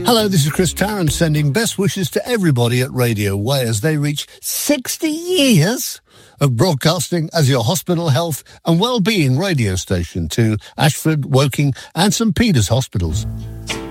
Hello, this is Chris Tarrant sending best wishes to everybody at Radio Way as they reach 60 years of broadcasting as your hospital health and well-being radio station to Ashford, Woking and St Peter's hospitals.